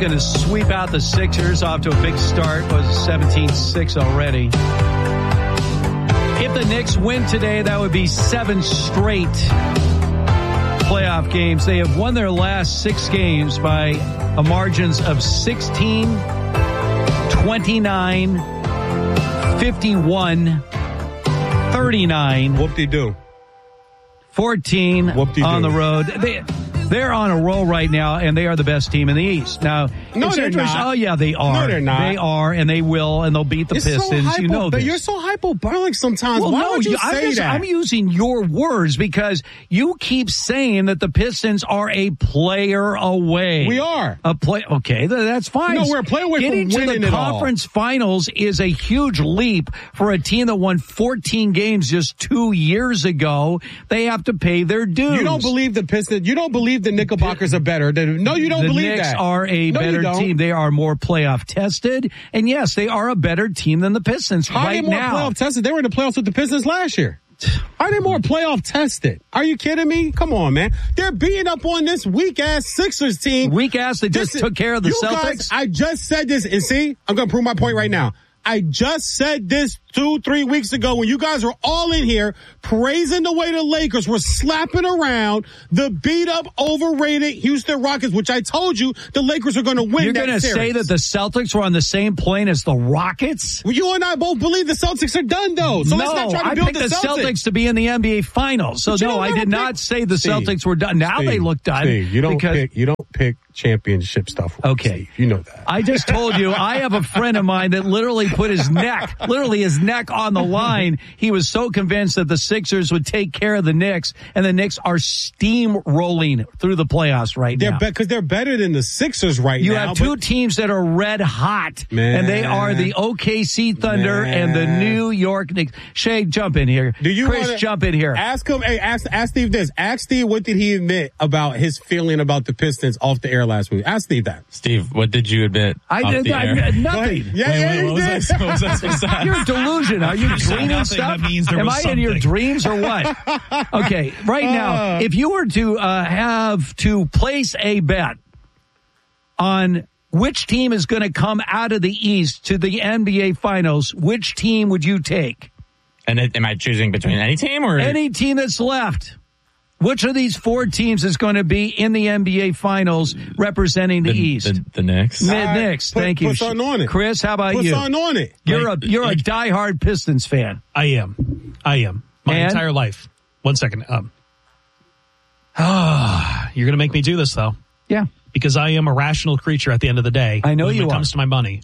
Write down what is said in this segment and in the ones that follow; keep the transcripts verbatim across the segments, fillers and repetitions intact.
going to sweep out the Sixers off to a big start. Was seventeen six already. If the Knicks win today, that would be seven straight playoff games. They have won their last six games by a margins of sixteen, twenty-nine, fifty-one, thirty-nine. Whoop-de-doo. fourteen Whoop-de-doo. on the road. They, they're on a roll right now, and they are the best team in the East. Now, no, it's they're interesting. not. Oh, yeah, they are. No, they're not. They are, and they will, and they'll beat the You're Pistons. So hypo, you know but this. You're so hyperbolic sometimes. Well, Why no, would you I'm say just, that? I'm using your words because you keep saying that the Pistons are a player away. We are. A play. Okay, th- that's fine. No, we're a player away Getting from to winning the it all. conference finals is a huge leap for a team that won fourteen games just two years ago. They have to pay their dues. You don't believe the Pistons. You don't believe the Knickerbockers are better. Than, no, you don't the believe Knicks that. are a no, better team. They are more playoff tested. And yes, they are a better team than the Pistons How right are they more now. playoff tested? They were in the playoffs with the Pistons last year. Are they more playoff tested? Are you kidding me? Come on, man. They're beating up on this weak-ass Sixers team. Weak-ass that just This- took care of the you Celtics? Guys, I just said this, and see, I'm going to prove my point right now. I just said this two, three weeks ago when you guys were all in here praising the way the Lakers were slapping around the beat-up, overrated Houston Rockets, which I told you the Lakers are going to win. You're going to say that the Celtics were on the same plane as the Rockets? Well, you and I both believe the Celtics are done, though. So no, let's not try to I build picked the the Celtics. Celtics to be in the N B A Finals. So But you no, don't I never did not pick- say the Steve, Celtics were done. Now Steve, they look done. Steve, you don't because, pick. You don't pick championship stuff. Okay, Steve, you know that. I just told you I have a friend of mine that literally put his neck, literally his neck on the line. He was so convinced that the Sixers would take care of the Knicks, and the Knicks are steamrolling through the playoffs right They're now. because they're better than the Sixers right You now. have two but- teams that are red hot, Man. and they are the O K C Thunder Man. and the New York Knicks. Shay, jump in here. Do you Chris, wanna- jump in here. Ask him. Hey, ask ask Steve this. Ask Steve what did he admit about his feeling about the Pistons off the air last week. Ask Steve that. Steve, what did you admit? I off did the I, air? nothing. Yeah, Wait, yeah, wait, he what was did. that? What was that supposed to- You're a delusion. Are you said dreaming nothing, stuff? that means there Am was I in your something. dreams or what? Okay, right now, if you were to uh, have to place a bet on which team is going to come out of the East to the N B A Finals, which team would you take? And it, am I choosing between any team or Any team that's left. Which of these four teams is going to be in the N B A Finals representing the, the East? The, the Knicks. Mid All right, Knicks. put- Thank you, put something on it. Chris. How about Put you? something on it. You're Like- a you're like- a diehard Pistons fan. I am. I am. My And? entire life. One second. Um, ah, you're going to make me do this, though, Yeah. because I am a rational creature at the end of the day. I know when you it are. comes to my money.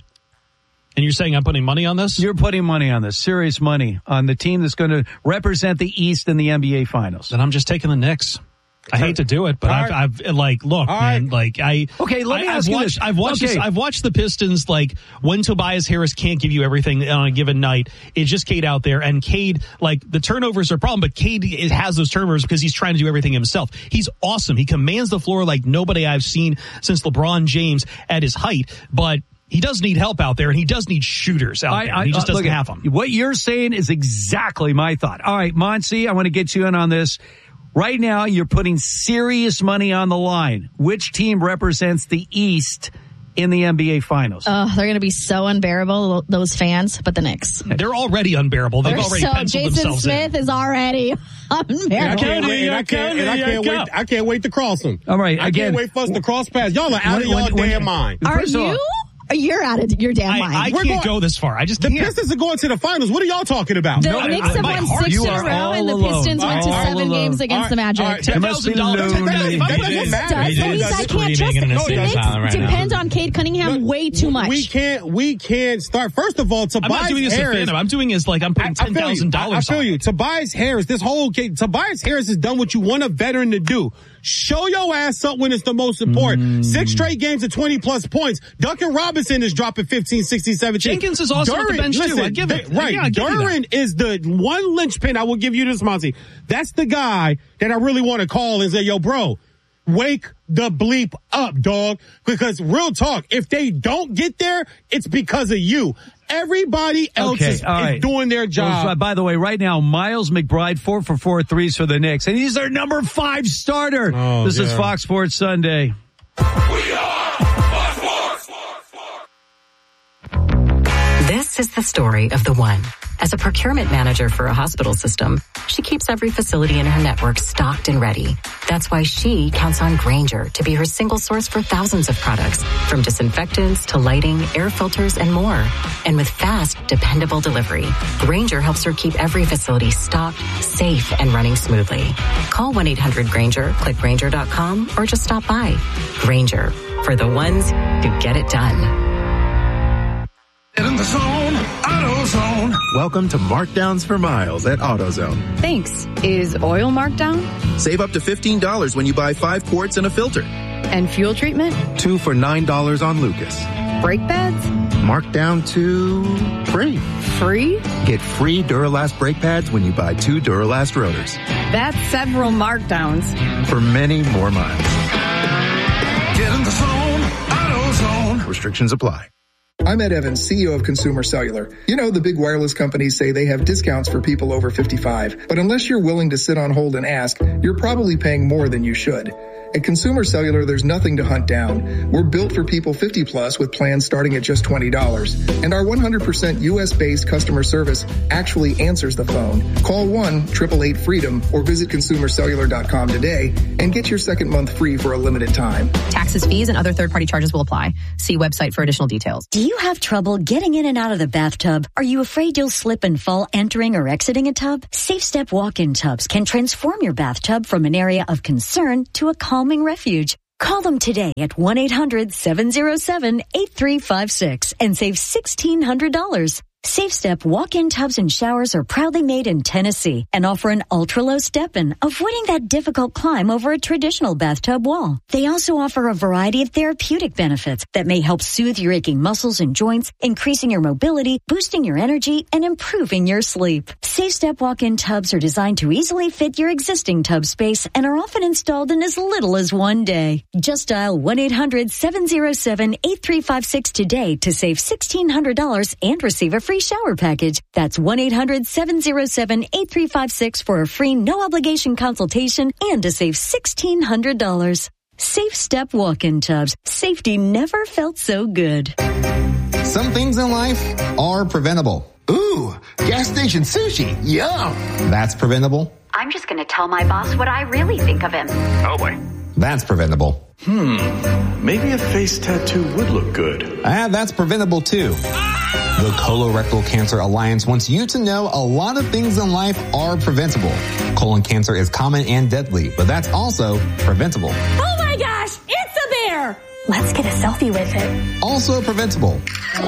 And you're saying I'm putting money on this? You're putting money on this, serious money on the team that's going to represent the East in the N B A Finals. Then I'm just taking the Knicks. I hate to do it, but All I've, right. I've like, look, All man, right. like I. Okay, let me I, ask I've you watched, this. I've watched, Okay. this, I've watched the Pistons like when Tobias Harris can't give you everything on a given night. It's just Cade out there, and Cade, like the turnovers are a problem, but Cade is, has those turnovers because he's trying to do everything himself. He's awesome. He commands the floor like nobody I've seen since LeBron James at his height, but. He does need help out there, and he does need shooters out there. He just uh, doesn't look, have them. What you're saying is exactly my thought. All right, Monty, I want to get you in on this. Right now, you're putting serious money on the line. Which team represents the East in the N B A Finals? Oh, they're going to be so unbearable, those fans, but the Knicks. They're already unbearable. They've They're already so, penciled Jason themselves Smith in. is already And I unbearable. can't wait. And I can't, and I can't wait. I can't wait to cross them. All right, I again- can't wait for us to cross paths. Y'all are out of When- y'all when- when- damn mind. Are First of all- you? You're out of your damn I, mind. I We're can't going- go this far. I just The can't. Pistons are going to the finals. What are y'all talking about? the No, Knicks I- have my won heart- six you in a are row, all and the alone. Pistons went to All seven alone. games against All right, the Magic. all right. ten thousand dollars. Lonely. That doesn't Yes, matter. it does. That It means is I can't screaming trust in it. an The insane Knicks asylum right now. depend on Cade Cunningham way too much. We can't. We can't start. First of all, Tobias I'm not doing this as a Harris. fan. I'm doing is like I'm putting I- I ten feel you. thousand I, I dollars. feel you. Tobias Harris. This whole game. Tobias Harris has done what you want a veteran to do. Show your ass up when it's the most important. Mm. Six straight games of twenty plus points. Duncan Robinson is dropping fifteen, sixteen, seventeen. Jenkins is also at the bench, too. listen, I give it- they- Right. yeah, I give you that. Duran is the one linchpin. I will give you this, Monty. That's the guy that I really want to call and say, yo, bro, wake the bleep up, dog. Because real talk, if they don't get there, it's because of you. Everybody else Okay, is, all right. is doing their job. Well, by the way, right now, Miles McBride, four for four threes for the Knicks, and he's their number five starter. Oh, this is yeah. Fox Sports Sunday. We are Fox Sports. This is the story of the one. As a procurement manager for a hospital system, she keeps every facility in her network stocked and ready. That's why she counts on Grainger to be her single source for thousands of products, from disinfectants to lighting, air filters, and more. And with fast, dependable delivery, Grainger helps her keep every facility stocked, safe, and running smoothly. Call one eight hundred Grainger, click Grainger dot com, or just stop by. Grainger, for the ones who get it done. In the zone, AutoZone. Welcome to Markdowns for Miles at AutoZone. Thanks. Is oil marked down? Save up to fifteen dollars when you buy five quarts and a filter. And fuel treatment? Two for nine dollars on Lucas. Brake pads? Marked down to free. Free? Get free Duralast brake pads when you buy two Duralast rotors. That's several markdowns. For many more miles. Get in the zone, AutoZone. Restrictions apply. I'm Ed Evans, C E O of Consumer Cellular. You know, the big wireless companies say they have discounts for people over fifty-five, but unless you're willing to sit on hold and ask, you're probably paying more than you should. At Consumer Cellular, there's nothing to hunt down. We're built for people fifty plus with plans starting at just twenty dollars. And our one hundred percent U S based customer service actually answers the phone. Call one eight eight eight freedom or visit consumer cellular dot com today and get your second month free for a limited time. Taxes, fees, and other third-party charges will apply. See website for additional details. Do you have trouble getting in and out of the bathtub? Are you afraid you'll slip and fall entering or exiting a tub? Safe Step walk-in tubs can transform your bathtub from an area of concern to a calming refuge. Call them today at one eight hundred seven oh seven eight three five six and save sixteen hundred dollars. Safe Step walk-in tubs and showers are proudly made in Tennessee and offer an ultra-low step-in, avoiding that difficult climb over a traditional bathtub wall. They also offer a variety of therapeutic benefits that may help soothe your aching muscles and joints, increasing your mobility, boosting your energy, and improving your sleep. Safe Step walk-in tubs are designed to easily fit your existing tub space and are often installed in as little as one day. Just dial one eight hundred seven oh seven eight three five six today to save sixteen hundred dollars and receive a free shower package. That's one eight hundred seven oh seven eight three five six for a free no-obligation consultation and to save sixteen hundred dollars. Safe Step walk-in tubs. Safety never felt so good. Some things in life are preventable. Ooh, gas station sushi. Yum. That's preventable. I'm just going to tell my boss what I really think of him. Oh, boy. That's preventable. Hmm, maybe a face tattoo would look good. Ah, that's preventable too. The Colorectal Cancer Alliance wants you to know a lot of things in life are preventable. Colon cancer is common and deadly, but that's also preventable. Oh my gosh, it's a bear! Let's get a selfie with it. Also preventable.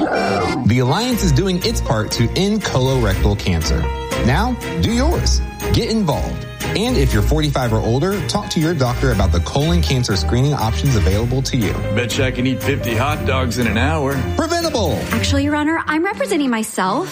The Alliance is doing its part to end colorectal cancer. Now, do yours. Get involved. And if you're forty-five or older, talk to your doctor about the colon cancer screening options available to you. Bet you I can eat fifty hot dogs in an hour. Preventable. Actually, Your Honor, I'm representing myself.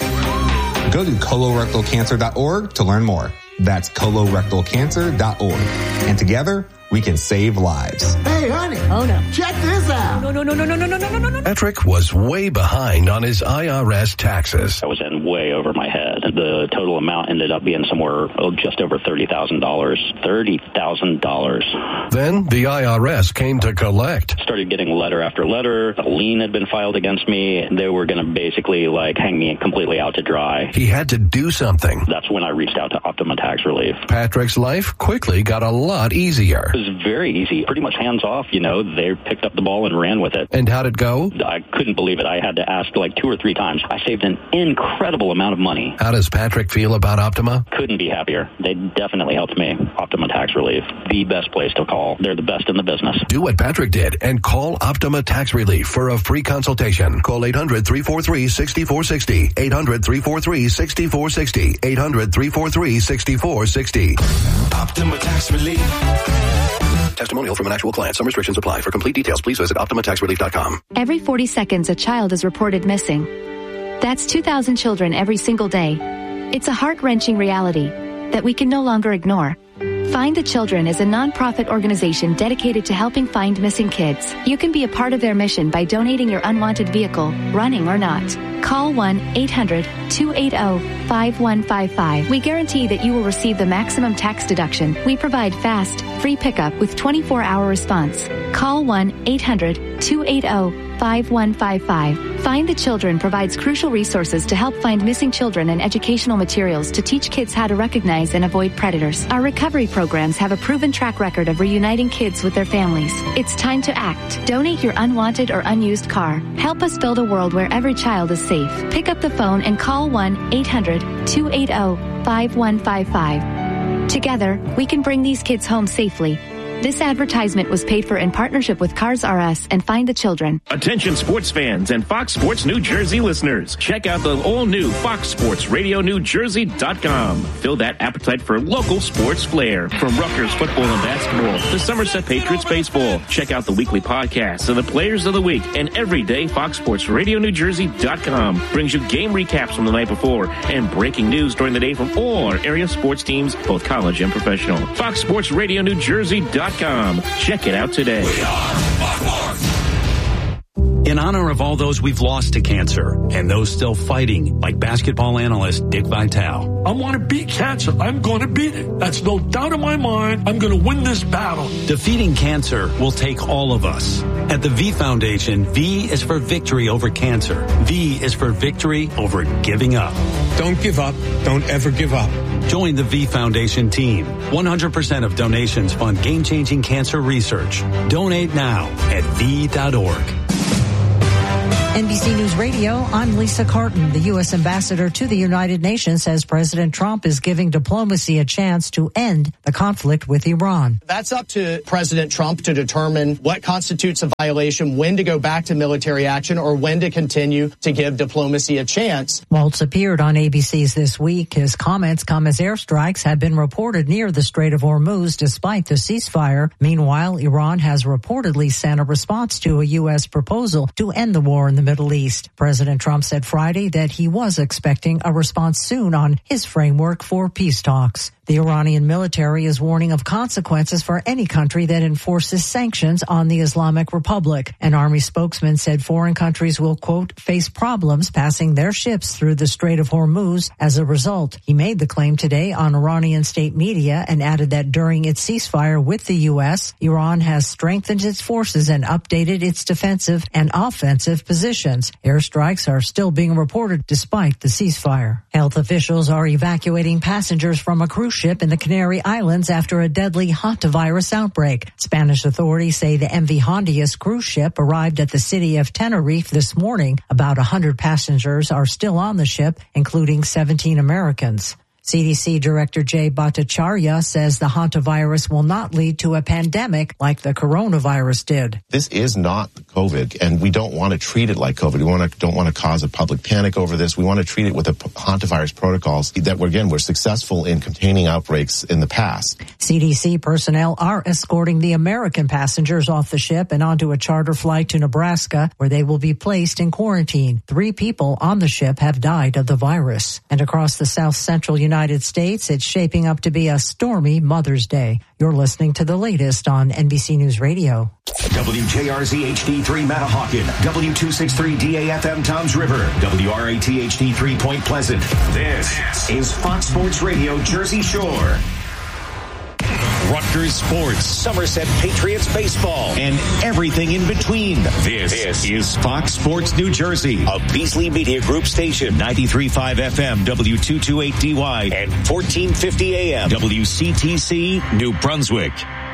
Go to colorectal cancer dot org to learn more. That's colorectal cancer dot org. And together, we can save lives. Hey, honey. Oh, no. Check this out. No, no, no, no, no, no, no, no, no, no. Patrick was way behind on his I R S taxes. I was in way over my head. The total amount ended up being somewhere oh, just over thirty thousand dollars. thirty thousand dollars. Then the I R S came to collect. Started getting letter after letter. A lien had been filed against me. They were going to basically like hang me completely out to dry. He had to do something. That's when I reached out to Optima Tax Relief. Patrick's life quickly got a lot easier. It was very easy. Pretty much hands off, you know. They picked up the ball and ran with it. And how'd it go? I couldn't believe it. I had to ask like two or three times. I saved an incredible amount of money. How does Patrick feel about Optima? Couldn't be happier. They definitely helped me. Optima Tax Relief, the best place to call. They're the best in the business. Do what Patrick did and call Optima Tax Relief for a free consultation. Call eight hundred three four three six four six zero. eight hundred three four three six four six zero. eight hundred three four three six four six zero. Optima Tax Relief. Testimonial from an actual client. Some restrictions apply. For complete details, please visit optima tax relief dot com. Every forty seconds, a child is reported missing. That's two thousand children every single day. It's a heart-wrenching reality that we can no longer ignore. Find the Children is a non-profit organization dedicated to helping find missing kids. You can be a part of their mission by donating your unwanted vehicle, running or not. Call one eight hundred two eight zero five one five five. We guarantee that you will receive the maximum tax deduction. We provide fast, free pickup with twenty-four hour response. Call one eight hundred two eight zero, five one five five. Find the Children provides crucial resources to help find missing children and educational materials to teach kids how to recognize and avoid predators. Our recovery programs have a proven track record of reuniting kids with their families. It's time to act. Donate your unwanted or unused car. Help us build a world where every child is safe. Pick up the phone and call one eight hundred, two eight zero, five one five five. Together, we can bring these kids home safely. This advertisement was paid for in partnership with Cars R Us and Find the Children. Attention sports fans and Fox Sports New Jersey listeners. Check out the all-new Fox Sports Radio New Jersey dot com. Fill that appetite for local sports flair. From Rutgers football and basketball to Somerset Patriots baseball. Check out the weekly podcasts of the players of the week. And every day, Fox Sports Radio New Jersey dot com brings you game recaps from the night before and breaking news during the day from all our area sports teams, both college and professional. Fox Sports Radio New Jersey dot com. Check it out today. In honor of all those we've lost to cancer and those still fighting, like basketball analyst Dick Vitale. I want to beat cancer. I'm going to beat it. That's no doubt in my mind. I'm going to win this battle. Defeating cancer will take all of us. At the V Foundation, V is for victory over cancer. V is for victory over giving up. Don't give up. Don't ever give up. Join the V Foundation team. one hundred percent of donations fund game-changing cancer research. Donate now at V dot org. N B C News Radio, I'm Lisa Carton. The U S ambassador to the United Nations says President Trump is giving diplomacy a chance to end the conflict with Iran. That's up to President Trump to determine what constitutes a violation, when to go back to military action, or when to continue to give diplomacy a chance. Waltz appeared on A B C's This Week. His comments come as airstrikes have been reported near the Strait of Hormuz despite the ceasefire. Meanwhile, Iran has reportedly sent a response to a U S proposal to end the war in the Middle East. President Trump said Friday that he was expecting a response soon on his framework for peace talks. The Iranian military is warning of consequences for any country that enforces sanctions on the Islamic Republic. An army spokesman said foreign countries will, quote, face problems passing their ships through the Strait of Hormuz as a result. He made the claim today on Iranian state media and added that during its ceasefire with the U S, Iran has strengthened its forces and updated its defensive and offensive positions. Airstrikes are still being reported despite the ceasefire. Health officials are evacuating passengers from a cruise ship in the Canary Islands after a deadly hantavirus outbreak. Spanish authorities say the M V Hondias cruise ship arrived at the city of Tenerife this morning. About one hundred passengers are still on the ship, including seventeen Americans. C D C Director Jay Bhattacharya says the hantavirus will not lead to a pandemic like the coronavirus did. This is not COVID, and we don't want to treat it like COVID. We want to, don't want to cause a public panic over this. We want to treat it with the hantavirus protocols that, we're, again, we're successful in containing outbreaks in the past. C D C personnel are escorting the American passengers off the ship and onto a charter flight to Nebraska, where they will be placed in quarantine. Three people on the ship have died of the virus. And across the south central United States, it's shaping up to be a stormy Mother's Day. You're listening to the latest on N B C News Radio. W J R Z H D three Manahawkin, W two sixty-three D A F M Toms River, W R A T H D three Point Pleasant. This is Fox Sports Radio Jersey Shore. Rutgers Sports, Somerset Patriots baseball, and everything in between. This, this is Fox Sports New Jersey, a Beasley Media Group station, ninety-three point five F M, W two twenty-eight D Y, and fourteen fifty A M, W C T C, New Brunswick.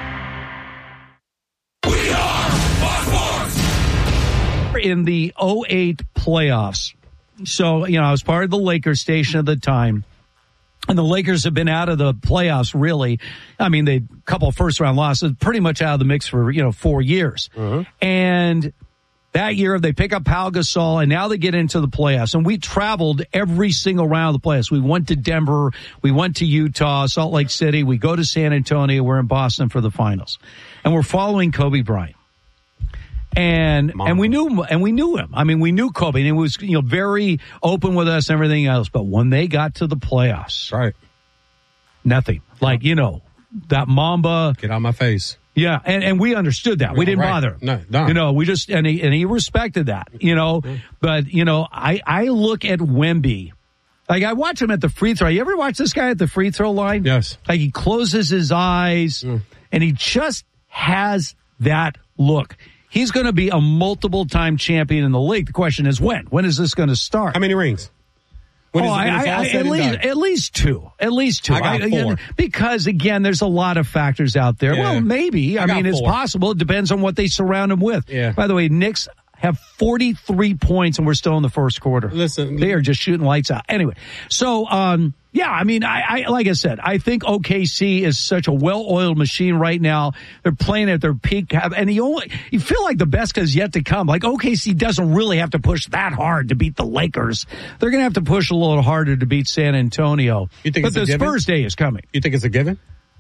We are Fox Sports. In the oh eight playoffs. So, you know, I was part of the Lakers station at the time. And the Lakers have been out of the playoffs, really. I mean, they a couple of first-round losses, pretty much out of the mix for, you know, four years. Uh-huh. And that year, they pick up Pau Gasol, and now they get into the playoffs. And we traveled every single round of the playoffs. We went to Denver. We went to Utah, Salt Lake City. We go to San Antonio. We're in Boston for the finals. And we're following Kobe Bryant. And, Mom. and we knew, and we knew him. I mean, we knew Kobe, and he was, you know, very open with us and everything else. But when they got to the playoffs, right, nothing. Like, you know, that Mamba. Get out my face. Yeah. And, and we understood that. We didn't right. bother. No, no. You know, we just, and he, and he respected that, you know, mm-hmm. but, you know, I, I look at Wemby. Like, I watch him at the free throw. You ever watch this guy at the free throw line? Yes. Like, he closes his eyes mm. and he just has that look. he's going to be a multiple-time champion in the league. The question is when? When is this going to start? How many rings? When oh, is, I, I, I, at least at least two. At least two. I got I, four. Because again, there's a lot of factors out there. Yeah. Well, maybe. I, I mean, it's four. possible. It depends on what they surround him with. Yeah. By the way, Knicks have forty-three points, and we're still in the first quarter. Listen, they are just shooting lights out. Anyway, so um, yeah, I mean, I, I like I said, I think O K C is such a well-oiled machine right now. They're playing at their peak, and you only you feel like the best is yet to come. Like O K C doesn't really have to push that hard to beat the Lakers. They're going to have to push a little harder to beat San Antonio. You think but it's the a given? Spurs day is coming. You think it's a given?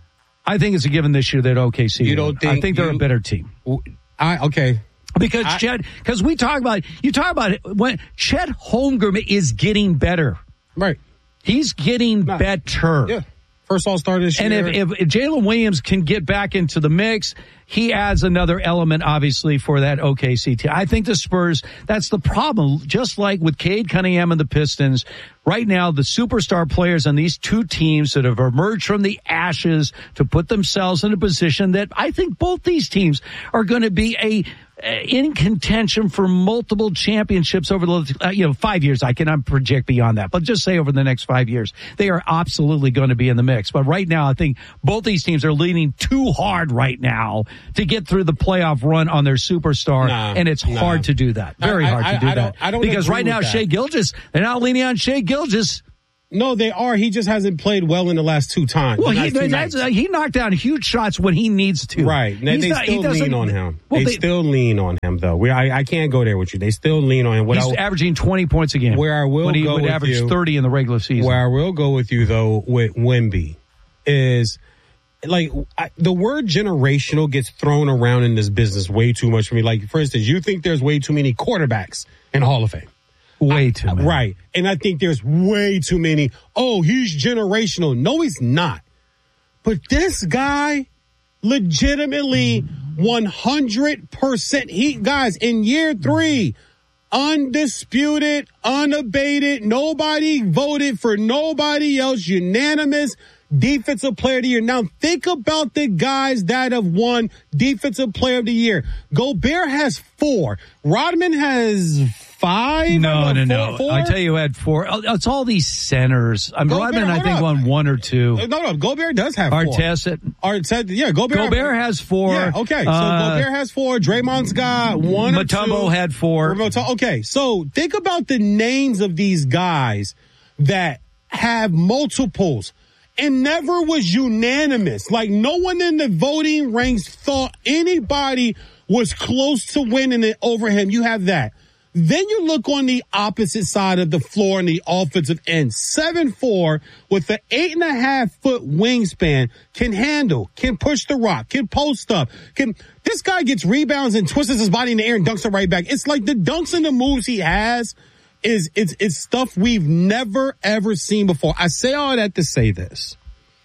I think it's a given this year that O K C. You win. don't think I think they're you, a better team. I okay. Because I, Chet, because we talk about, you talk about it, when Chet Holmgren is getting better. Right. He's getting nah. better. Yeah. First All-Star this and year. And if, if Jalen Williams can get back into the mix, he adds another element, obviously, for that O K C team. I think the Spurs, that's the problem. Just like with Cade Cunningham and the Pistons, right now, the superstar players on these two teams that have emerged from the ashes to put themselves in a position that I think both these teams are going to be a in contention for multiple championships over the uh, you know five years. I cannot project beyond that, but just say over the next five years, they are absolutely going to be in the mix. But right now, I think both these teams are leaning too hard right now to get through the playoff run on their superstar, nah, and it's nah. hard to do that. Very I, hard I, to do I, I that. don't, I don't because right now, that. Shai Gilgeous, they're not leaning on Shai Gilgeous. No, they are. He just hasn't played well in the last two times. Well, he, two that's, uh, he knocked down huge shots when he needs to. Right. They, they not, still lean on him. Well, they, they still lean on him, though. We, I, I can't go there with you. They still lean on him. What he's I, averaging twenty points a game. Where I will when he go would with average you, thirty in the regular season. Where I will go with you, though, with Wemby is, like, I, the word generational gets thrown around in this business way too much for me. Like, for instance, you think there's way too many quarterbacks in Hall of Fame. Way too many. Right. And I think there's way too many. Oh, he's generational. No, he's not. But this guy legitimately one hundred percent. He, guys, in year three, undisputed, unabated, nobody voted for nobody else, unanimous Defensive Player of the Year. Now think about the guys that have won Defensive Player of the Year. Gobert has four. Rodman has five. No, no, no. Four, four? I tell you, who had four. It's all these centers. I'm Gobert, Rodman, I think, up. won one or two. No, no. Gobert does have four. Artest. Artest. Yeah, Gobert. Gobert has four. Yeah, okay. So uh, Gobert has four. Draymond's got one Mutombo or two. had four. Okay, so think about the names of these guys that have multiples and never was unanimous. Like, no one in the voting ranks thought anybody was close to winning it over him. You have that. Then you look on the opposite side of the floor in the offensive end. seven four with an eight and a half foot wingspan, can handle, can push the rock, can post up. Can This guy gets rebounds and twists his body in the air and dunks it right back. It's like the dunks and the moves he has is it's it's stuff we've never, ever seen before. I say all that to say this.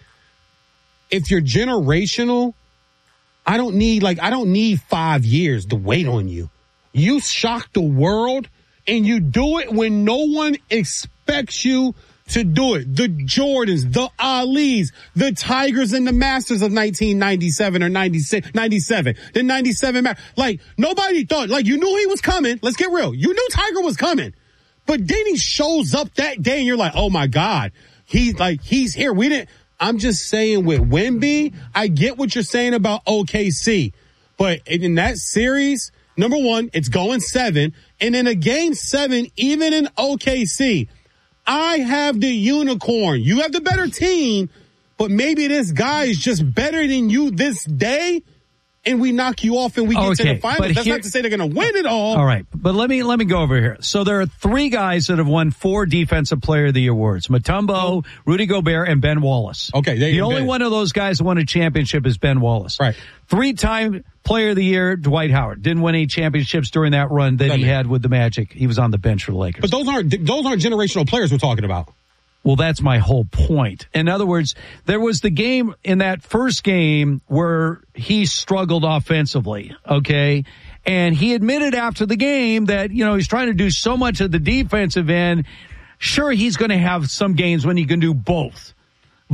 If you're generational, I don't need like I don't need five years to wait on you. You shock the world, and you do it when no one expects you to do it. The Jordans, the Alis, the Tigers and the Masters of nineteen ninety-seven or ninety-six, ninety-seven, the ninety-seven. Like, nobody thought, like, you knew he was coming. Let's get real. You knew Tiger was coming. But then he shows up that day, and you're like, oh, my God. He's like, he's here. We didn't. I'm just saying with Wemby, I get what you're saying about O K C. But in that series, number one, it's going seven. And in a game seven, even in O K C, I have the unicorn. You have the better team, but maybe this guy is just better than you this day, and we knock you off and we get okay, to the finals. That's here, not to say they're going to win it all. All right, but let me let me go over here. So there are three guys that have won four Defensive Player of the Year awards: Mutombo, Rudy Gobert, and Ben Wallace. Okay, there you the go. only one of those guys that won a championship is Ben Wallace. Right. Three-time Player of the Year, Dwight Howard didn't win any championships during that run that he had with the Magic. He was on the bench for the Lakers. But those aren't those aren't generational players we're talking about. Well, that's my whole point. In other words, there was the game in that first game where he struggled offensively, okay? And he admitted after the game that, you know, he's trying to do so much of the defensive end. Sure, he's going to have some games when he can do both. But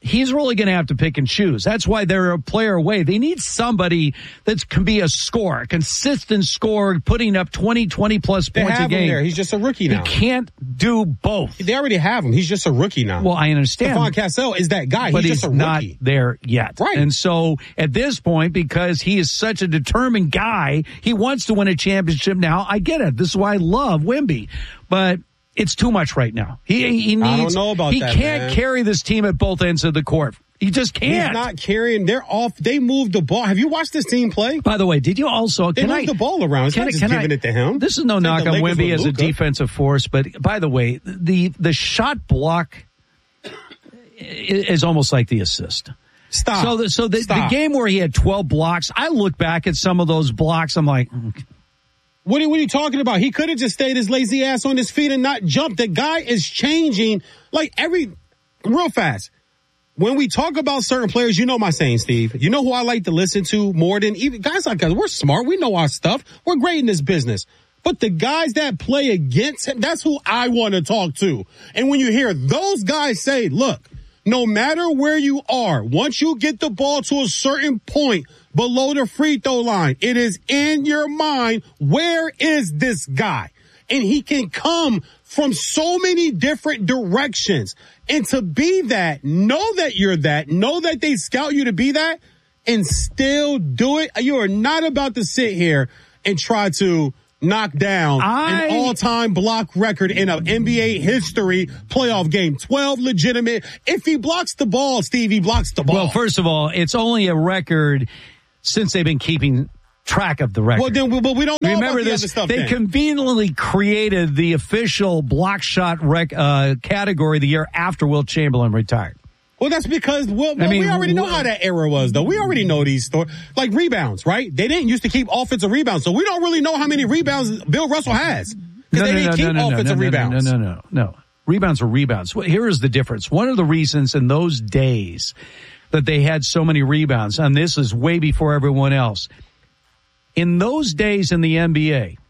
he's really going to have to pick and choose. That's why they're a player away. They need somebody that can be a scorer, a consistent scorer, putting up twenty, twenty plus they points have a game. Him there. He's just a rookie now. He can't do both. They already have him. He's just a rookie now. Well, I understand. Stephon Cassell is that guy. But he's, he's just a not rookie. there yet. Right. And so at this point, because he is such a determined guy, he wants to win a championship now. I get it. This is why I love Wemby. But it's too much right now. He he needs. I don't know about he that, can't man. carry this team at both ends of the court. He just can't. He's not carrying. They're off. They moved the ball. Have you watched this team play? By the way, did you also? They can moved I, the ball around. It's can not I, just can giving I, it to him. This is no It's knock like on the Lakers Wemby with as a Luka. defensive force, but by the way, the the shot block is almost like the assist. Stop. So the, so the, the Stop. game where he had twelve blocks, I look back at some of those blocks. I'm like, What are, what are you talking about? He could have just stayed his lazy ass on his feet and not jumped. The guy is changing like every real fast. When we talk about certain players, you know my saying, Steve. You know who I like to listen to more than even guys like us. We're smart. We know our stuff. We're great in this business. But the guys that play against him, that's who I want to talk to. And when you hear those guys say, look, no matter where you are, once you get the ball to a certain point below the free throw line, it is in your mind, where is this guy? And he can come from so many different directions. And to be that, know that you're that, know that they scout you to be that, and still do it. You are not about to sit here and try to knock down I, an all-time block record in an N B A history playoff game. twelve legitimate. If he blocks the ball, Steve, he blocks the ball. well, first of all, it's only a record since they've been keeping track of the record. Well, then, but we don't know Remember about the this, other stuff. They then. conveniently created the official block shot rec, uh, category the year after Wilt Chamberlain retired. Well, that's because well, well, I mean, we already know wh- how that era was, though. We already know these stories. Like rebounds, right? They didn't used to keep offensive rebounds, so we don't really know how many rebounds Bill Russell has. Because No, they no, didn't no, keep no, no, offensive no, no, rebounds. No, no, no, no. Rebounds are rebounds. Well, here is the difference. One of the reasons in those days that they had so many rebounds, and this is way before everyone else, in those days in the N B A,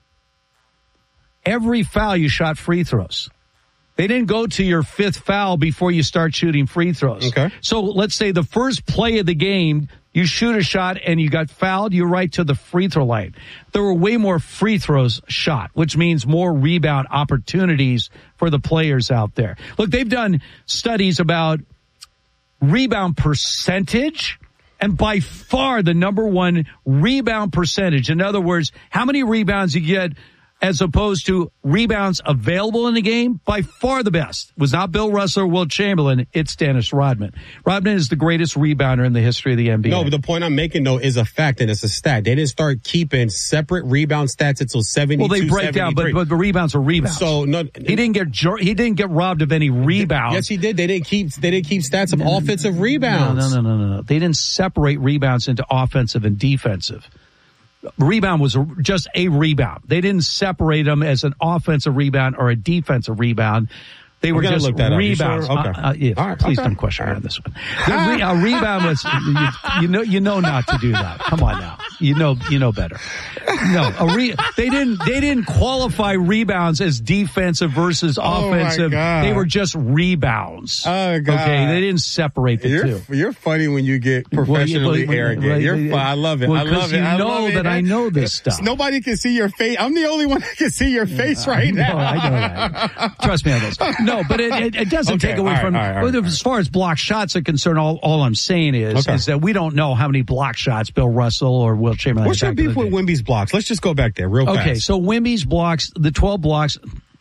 every foul you shot free throws. They didn't go to your fifth foul before you start shooting free throws. Okay. So let's say the first play of the game, you shoot a shot and you got fouled, you're right to the free throw line. There were way more free throws shot, which means more rebound opportunities for the players out there. Look, they've done studies about rebound percentage, and by far the number one rebound percentage. In other words, how many rebounds you get as opposed to rebounds available in the game, by far the best was not Bill Russell or Wilt Chamberlain, it's Dennis Rodman. Rodman is the greatest rebounder in the history of the N B A. No, but the point I'm making, though, is a fact, and it's a stat. They didn't start keeping separate rebound stats until seventy-two, well, they break down, but, but the rebounds are rebounds. So no, he didn't get he didn't get robbed of any rebounds. Yes, he did. They didn't keep they didn't keep stats of offensive rebounds. No, no, no, no, no. They didn't separate rebounds into offensive and defensive. Rebound was a, just a rebound. They didn't separate them as an offensive rebound or a defensive rebound. They were just look that rebounds. Up. You sure? Okay. Uh, uh, yeah, All right, please okay. don't question me on this one. The re- a rebound was, you, you know, you know not to do that. Come on now. You know, you know better. No, a re- they didn't, they didn't qualify rebounds as defensive versus Oh, my offensive. God. They were just rebounds. Oh, God. Okay. They didn't separate the You're, two. you're funny when you get professionally well, arrogant. well, You're well, fun. I love it. well, I love it. you I know love it. that I know this stuff. Nobody can see your face. I'm the only one that can see your face right I know, now. I know that. Trust me on this. No, but it, it, it doesn't Okay, take away all right, from, all right, all right, but as far as block shots are concerned, all, all I'm saying is, Okay. is that we don't know how many block shots Bill Russell or Wilt Chamberlain What's your had back in beef the with day. Wemby's blocks? Let's just go back there real fast. Okay, so Wemby's blocks, the twelve blocks,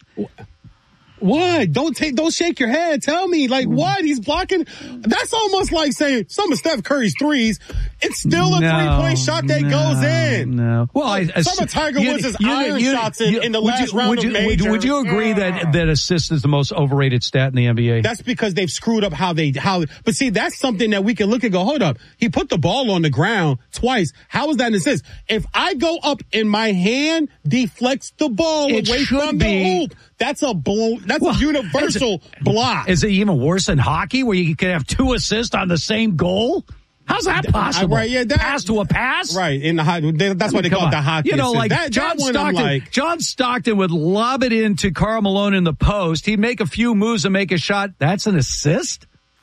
What? Don't take, don't shake your head. Tell me, like, what? He's blocking. That's almost like saying some of Steph Curry's threes. It's still a No, three-point shot that no, goes in. No. Well, I, I, some of Tiger you- Woods' you- iron you- shots in, you- in the would last you, round would of you, would major. you, would you agree that, that assist is the most overrated stat in the N B A? That's because they've screwed up how they, how, but see, that's something that we can look and go, hold up. He put the ball on the ground twice. How is that an assist? If I go up and my hand deflects the ball It away should from be. the hoop, that's a blow, that's Well, a universal block. Is it even worse than hockey where you can have two assists on the same goal? How's that possible? Right, yeah, that- pass to a pass? Right, in the high, they, that's why they Come call it on. the hockey. You know, assist. like that, John that one I'm Stockton. like, John Stockton would lob it into Karl Malone in the post. He'd make a few moves and make a shot. That's an assist.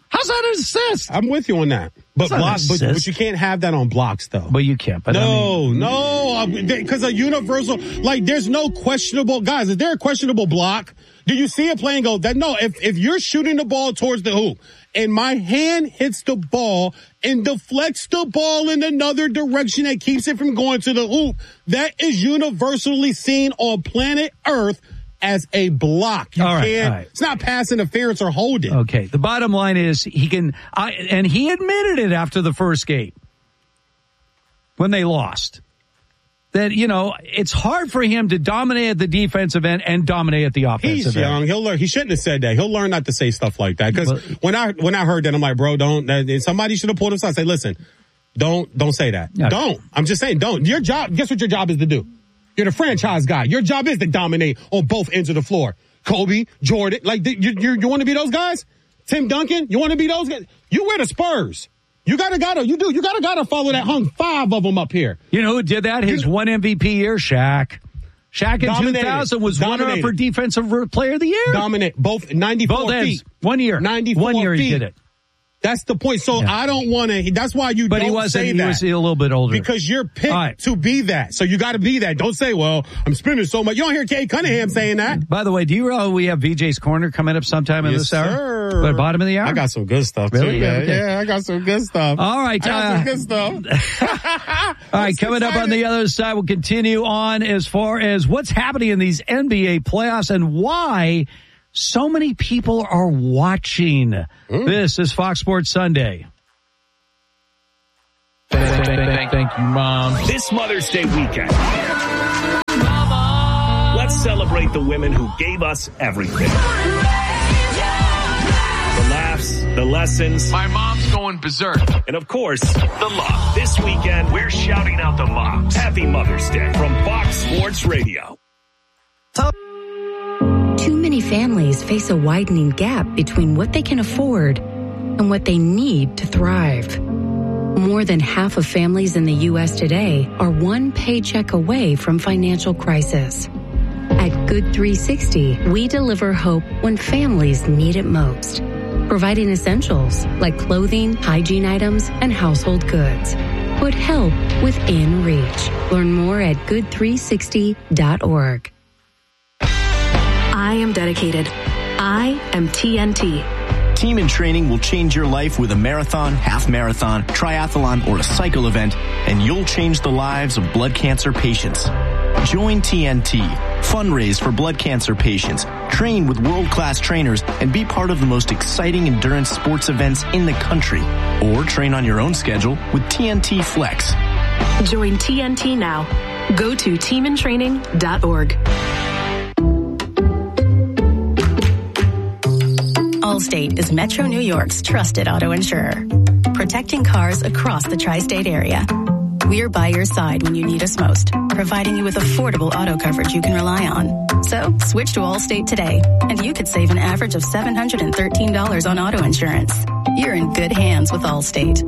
How's that an assist? I'm with you on that. But block, but, but you can't have that on blocks, though. But you can't. But no, I mean, no, because a universal, like, there's no questionable, guys, is there a questionable block? Do you see a play and go, that no, if, if you're shooting the ball towards the hoop and my hand hits the ball and deflects the ball in another direction that keeps it from going to the hoop, that is universally seen on planet Earth as a block. You all right, can't, all right. It's not pass interference or holding. Okay. The bottom line is he can, I, and he admitted it after the first game when they lost. That, you know, it's hard for him to dominate at the defensive end and dominate at the offensive He's end. He's young. He'll learn. He shouldn't have said that. He'll learn not to say stuff like that. Because when I when I heard that, I'm like, bro, don't. That, somebody should have pulled him aside. Say, listen, don't don't say that. Okay. Don't. I'm just saying, don't. Your job. Guess what your job is to do? You're the franchise guy. Your job is to dominate on both ends of the floor. Kobe, Jordan, like you you, you want to be those guys? Tim Duncan, you want to be those guys? You wear the Spurs. You gotta gotta you do you gotta gotta follow that hung five of them up here. You know who did that? His you, one M V P year, Shaq. Shaq in dominated, two thousand was runner up for defensive player of the year. Dominate both ninety-four both feet. Ends. One year, ninety-four one year feet. he did it. That's the point. So yeah. I don't want to. That's why you. But don't he wasn't. Say he that. was a little bit older because you're picked right. to be that. So you got to be that. Don't say, "Well, I'm spending so much." You don't hear Kay Cunningham saying that. By the way, do you know we have V J's Corner coming up sometime in yes, this hour? Sir. But bottom of the hour. I got some good stuff really? too. Man. Okay. Yeah, I got some good stuff. All right, I got uh, some good stuff. All right, coming up on the other side, we'll continue on as far as what's happening in these N B A playoffs and why so many people are watching. Mm. This is Fox Sports Sunday. Thank, thank, thank you, Mom. This Mother's Day weekend, Mama, let's celebrate the women who gave us everything. The laughs, the lessons. My mom's going berserk. And of course, the love. This weekend, we're shouting out the moms. Happy Mother's Day from Fox Sports Radio. Too many families face a widening gap between what they can afford and what they need to thrive. More than half of families in the U S today are one paycheck away from financial crisis. At Good three sixty, we deliver hope when families need it most, providing essentials like clothing, hygiene items, and household goods. Put help within reach. Learn more at good three sixty dot org. I am dedicated. I am T N T. Team in Training will change your life with a marathon, half marathon, triathlon, or a cycle event, and you'll change the lives of blood cancer patients. Join T N T, fundraise for blood cancer patients, train with world-class trainers, and be part of the most exciting endurance sports events in the country. Or train on your own schedule with T N T Flex. Join T N T now. Go to team in training dot org. Allstate is Metro New York's trusted auto insurer, protecting cars across the tri-state area. We're by your side when you need us most, providing you with affordable auto coverage you can rely on. So switch to Allstate today, and you could save an average of seven hundred thirteen dollars on auto insurance. You're in good hands with Allstate.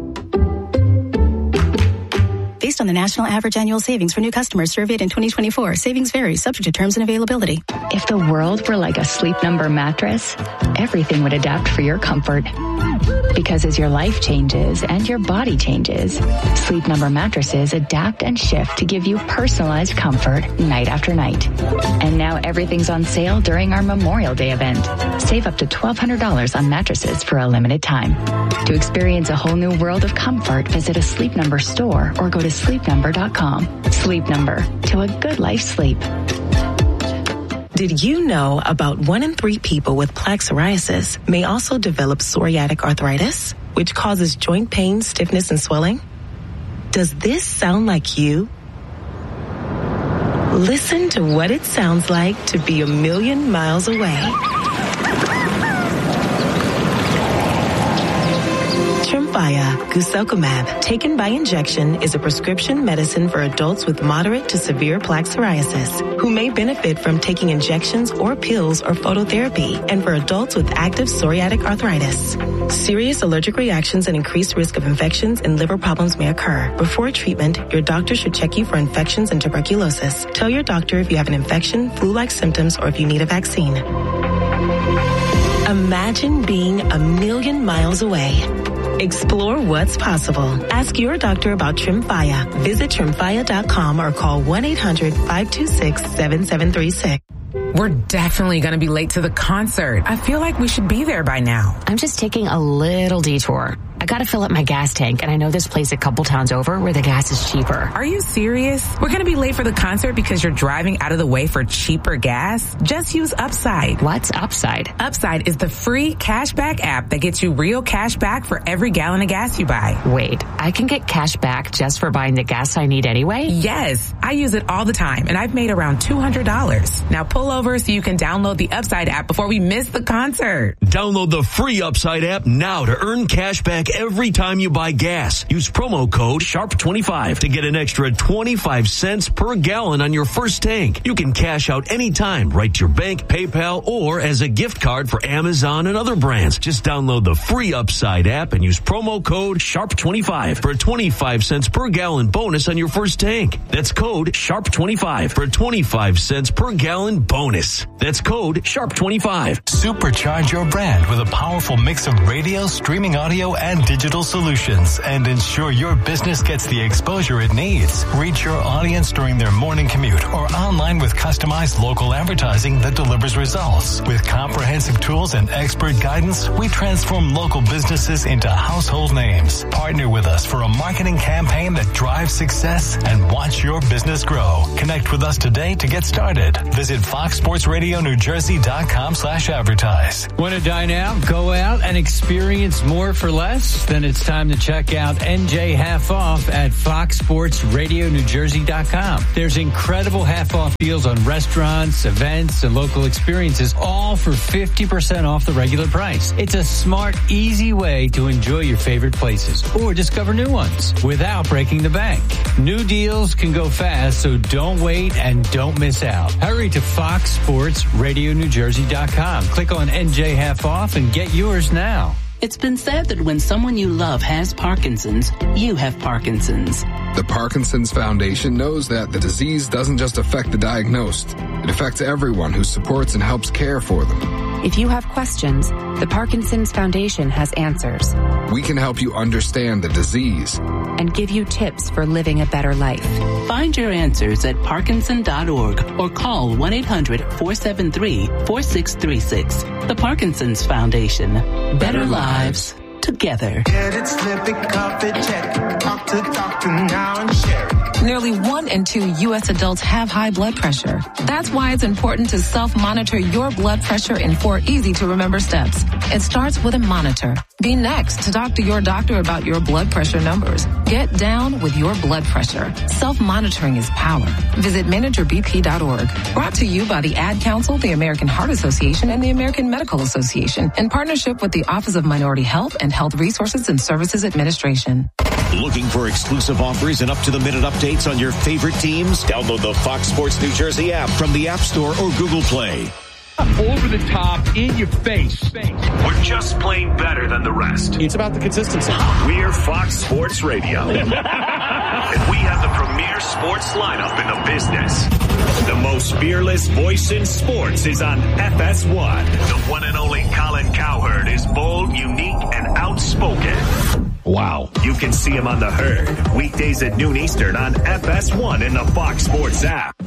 Based on the national average annual savings for new customers surveyed in twenty twenty-four, savings vary, subject to terms and availability. If the world were like a Sleep Number mattress, everything would adapt for your comfort. Because as your life changes and your body changes, Sleep Number mattresses adapt and shift to give you personalized comfort night after night. And now everything's on sale during our Memorial Day event. Save up to twelve hundred dollars on mattresses for a limited time. To experience a whole new world of comfort, visit a Sleep Number store or go to sleep number dot com. Sleep Number, to a good life sleep. Did you know about one in three people with plaque psoriasis may also develop psoriatic arthritis, which causes joint pain, stiffness, and swelling? Does this sound like you? Listen to what it sounds like to be a million miles away. Tremfya guselkumab, taken by injection, is a prescription medicine for adults with moderate to severe plaque psoriasis who may benefit from taking injections or pills or phototherapy, and for adults with active psoriatic arthritis. Serious allergic reactions and increased risk of infections and liver problems may occur. Before treatment, your doctor should check you for infections and tuberculosis. Tell your doctor if you have an infection, flu-like symptoms, or if you need a vaccine. A Imagine being a million miles away. Explore what's possible. Ask your doctor about Tremfya. Visit tremfya dot com or call one eight hundred five two six seven seven three six. We're definitely going to be late to the concert. I feel like we should be there by now. I'm just taking a little detour. I gotta fill up my gas tank, and I know this place a couple towns over where the gas is cheaper. Are you serious? We're gonna be late for the concert because you're driving out of the way for cheaper gas? Just use Upside. What's Upside? Upside is the free cashback app that gets you real cash back for every gallon of gas you buy. Wait, I can get cash back just for buying the gas I need anyway? Yes, I use it all the time, and I've made around two hundred dollars. Now pull over so you can download the Upside app before we miss the concert. Download the free Upside app now to earn cash back every time you buy gas. Use promo code sharp twenty-five to get an extra twenty-five cents per gallon on your first tank. You can cash out anytime, right to your bank, PayPal, or as a gift card for Amazon and other brands. Just download the free Upside app and use promo code sharp twenty-five for a twenty-five cents per gallon bonus on your first tank. That's code sharp twenty-five for a twenty-five cents per gallon bonus. That's code sharp twenty-five. Supercharge your brand with a powerful mix of radio, streaming audio, and digital solutions, and ensure your business gets the exposure it needs. Reach your audience during their morning commute or online with customized local advertising that delivers results. With comprehensive tools and expert guidance, we transform local businesses into household names. Partner with us for a marketing campaign that drives success and watch your business grow. Connect with us today to get started. Visit fox sports radio new jersey dot com slash advertise. Want to dine out, go out, and experience more for less? Then it's time to check out N J Half Off at fox sports radio new jersey dot com. There's incredible half-off deals on restaurants, events, and local experiences, all for fifty percent off the regular price. It's a smart, easy way to enjoy your favorite places or discover new ones without breaking the bank. New deals can go fast, so don't wait and don't miss out. Hurry to fox sports radio new jersey dot com. Click on N J Half Off and get yours now. It's been said that when someone you love has Parkinson's, you have Parkinson's. The Parkinson's Foundation knows that the disease doesn't just affect the diagnosed. It affects everyone who supports and helps care for them. If you have questions, the Parkinson's Foundation has answers. We can help you understand the disease and give you tips for living a better life. Find your answers at parkinson dot org or call one eight hundred four seven three four six three six. The Parkinson's Foundation. Better lives together. Get it, slip it, cup it, check it. Talk to doctor now and share it. Nearly one in two U S adults have high blood pressure. That's why it's important to self-monitor your blood pressure in four easy-to-remember steps. It starts with a monitor. Be next to talk to your doctor about your blood pressure numbers. Get down with your blood pressure. Self-monitoring is power. Visit manager b p dot org. Brought to you by the Ad Council, the American Heart Association, and the American Medical Association, in partnership with the Office of Minority Health and Health Resources and Services Administration. Looking for exclusive offers and up-to-the-minute updates on your favorite teams? Download the Fox Sports New Jersey app from the App Store or Google Play. Over the top, in your face. We're just plain better than the rest. It's about the consistency. We're Fox Sports Radio. And we have the premier sports lineup in the business. The most fearless voice in sports is on F S one. The one and only Colin Cowherd is bold, unique, and outspoken. Wow. You can see him on The Herd, weekdays at noon Eastern on F S one in the Fox Sports app.